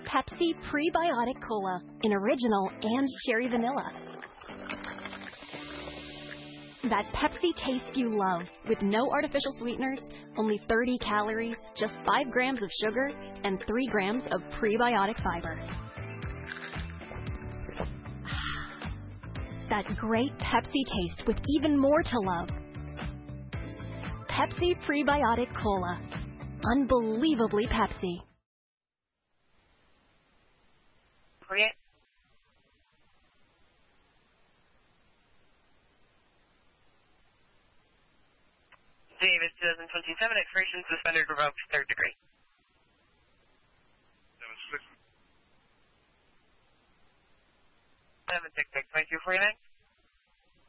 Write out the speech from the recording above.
Pepsi Prebiotic Cola in original and cherry vanilla. That Pepsi taste you love, with no artificial sweeteners, only 30 calories, just 5 grams of sugar, and 3 grams of prebiotic fiber. That great Pepsi taste with even more to love. Pepsi Prebiotic Cola. Unbelievably Pepsi. Davis, 2027, expiration suspended, revoked, 3rd degree. 766. 766, 2249.